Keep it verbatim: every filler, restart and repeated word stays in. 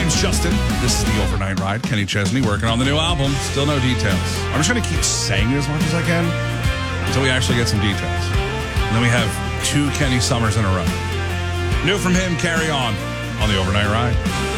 name's Justin. This is the Overnight Ride. Kenny Chesney working on the new album. Still no details. I'm just going to keep saying it as much as I can until we actually get some details. And then we have two Kenny Summers in a row. New from him, Carry On, on the Overnight Ride.